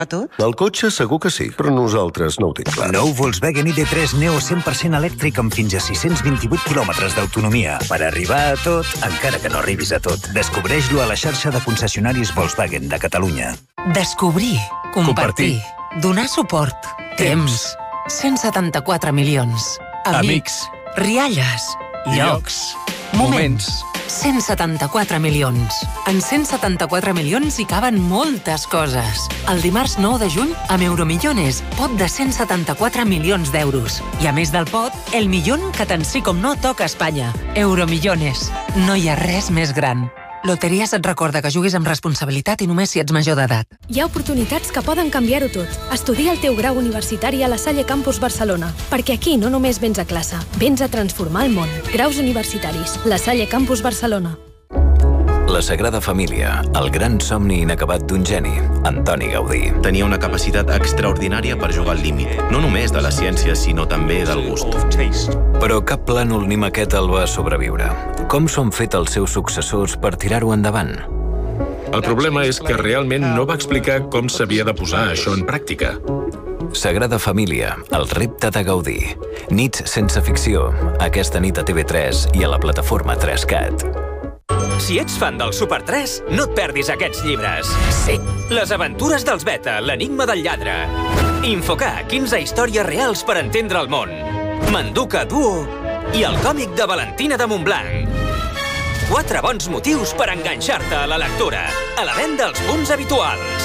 A tot? El cotxe segur que sí, però nosaltres no ho tinc clar. Nou Volkswagen ID3 Neo 100% elèctric amb fins a 628 quilòmetres d'autonomia. Per arribar a tot, encara que no arribis a tot. Descobreix-lo a la xarxa de concessionaris Volkswagen de Catalunya. Descobrir, compartir, donar suport, temps, 174 milions, amics, rialles, llocs, moments. 174 milions. En 174 milions hi caben moltes coses. El dimarts 9 de juny, amb Euromillones, pot de 174 milions d'euros. I a més del pot, el millón que tant sí com no toca a Espanya. Euromillones. No hi ha res més gran. Loteries et recorda que juguis amb responsabilitat i només si ets major d'edat. Hi ha oportunitats que poden canviar-ho tot. Estudia el teu grau universitari a la Salle Campus Barcelona. Perquè aquí no només vens a classe, vens a transformar el món. Graus universitaris. La Salle Campus Barcelona. La Sagrada Família, el gran somni inacabat d'un geni, Antoni Gaudí. Tenia una capacitat extraordinària per jugar al límit, no només de la ciència, sinó també del gust. Però cap plànol ni maqueta el va sobreviure. Com s'han fet els seus successors per tirar-ho endavant? El problema és que realment no va explicar com s'havia de posar això en pràctica. Sagrada Família, el repte de Gaudí. Nits sense ficció, aquesta nit a TV3 i a la plataforma 3CAT. Si ets fan del Super 3, no et perdis aquests llibres. Sí. Les aventures dels Beta, l'enigma del lladre. Infocar, 15 històries reals per entendre el món. Manduca Duo i el còmic de Valentina de Montblanc. 4 bons motius per enganxar-te a la lectura. A la venda als punts habituals.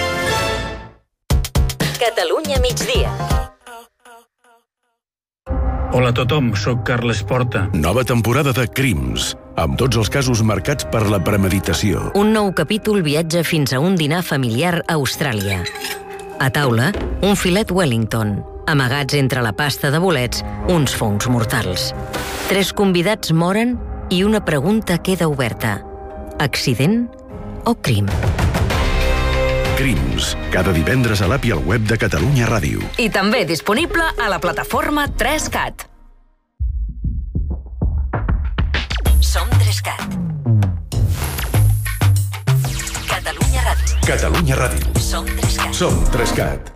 Catalunya migdia. Hola a tothom, sóc Carles Porta. Nova temporada de Crims, amb tots els casos marcats per la premeditació. Un nou capítol viatja fins a un dinar familiar a Austràlia. A taula, un filet Wellington. Amagats entre la pasta de bolets, uns fongs mortals. 3 convidats moren i una pregunta queda oberta. Accident o crim? Crims, cada divendres a l'app i al web de Catalunya Ràdio. I també disponible a la plataforma 3CAT. Som 3CAT. Catalunya Ràdio. Catalunya Ràdio. Som 3CAT. Som 3CAT.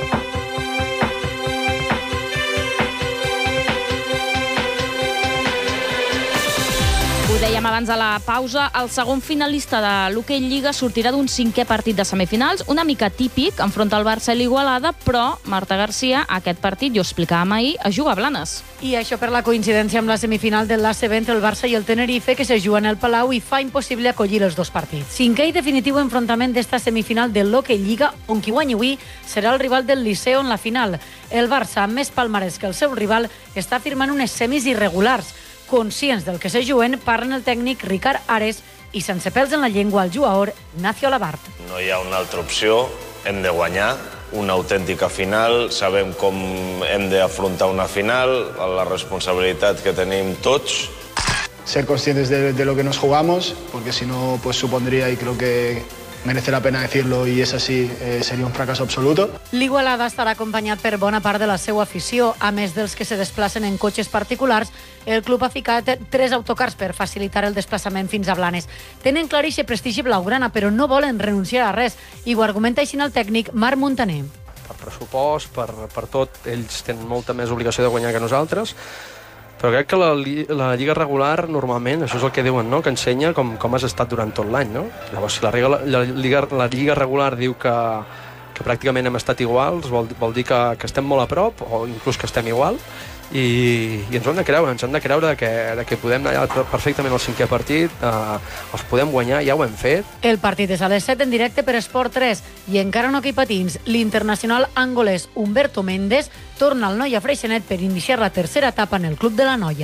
Ho dèiem abans de la pausa, el segon finalista de l'Hockey Lliga sortirà d'un 5è partit de semifinals, una mica típic, enfront al Barça i l'Igualada, però, Marta Garcia, aquest partit, jo explicàvem ahir, es juga a Blanes. I això per la coincidència amb la semifinal del l'ACB entre el Barça i el Tenerife, que se juga en el Palau i fa impossible acollir els dos partits. 5è i definitiu enfrontament d'esta semifinal de l'Hockey Lliga, on qui guanyi avui serà el rival del Liceo en la final. El Barça, amb més palmarès que el seu rival, està firmant unes semis irregulars. Conscients del que se juguen, parlen el tècnic Ricard Ares i sense pèls en la llengua el jugador Ignacio Labart. No hi ha una altra opció, hem de guanyar una autèntica final, sabem com hem d'afrontar una final, la responsabilitat que tenim tots. Ser conscientes de lo que nos jugamos, porque si no, pues supondría, y creo que merece la pena decirlo, y es así, sería un fracaso absoluto. L'Igualada estarà acompanyat per bona part de la seva afició. A més dels que se desplacen en cotxes particulars, el club ha ficat 3 autocars per facilitar el desplaçament fins a Blanes. Tenen clar eixe prestigi blaugrana, però no volen renunciar a res, i ho argumenta així el tècnic Marc Montaner. Per pressupost, per tot, ells tenen molta més obligació de guanyar que nosaltres, però crec que la lliga regular normalment, això és el que diuen, no? Que ensenya com has estat durant tot l'any, no? Llavors, si la lliga regular diu que pràcticament hem estat iguals, vol dir que estem molt a prop, o inclús que estem igual, i ens ho hem de creure que podem anar perfectament al 5è partit, els podem guanyar, ja ho hem fet. El partit és a les 7 en directe per Esport 3 i encara no que hi patins, l'internacional angolès Humberto Méndez torna al Noia Freixenet per iniciar la tercera etapa en el club de la Noia.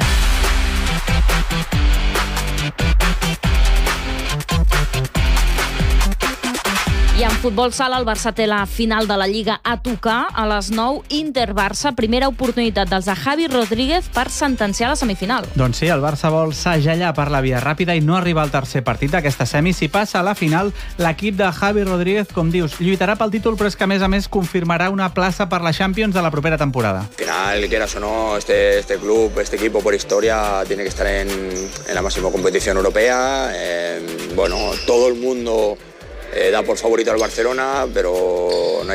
I en futbol sala, el Barça té la final de la Lliga a tocar a les 9, Inter-Barça, primera oportunitat dels de Javi Rodríguez per sentenciar la semifinal. Doncs sí, el Barça vol segellar per la via ràpida i no arribar al tercer partit d'aquesta semi. Si passa a la final, l'equip de Javi Rodríguez, com dius, lluitarà pel títol, però és que a més confirmarà una plaça per la Champions de la propera temporada. Al final, quieras o no, este club, este equipo por historia tiene que estar en la máxima competición europea. Todo el mundo Da por favorito al Barcelona, pero no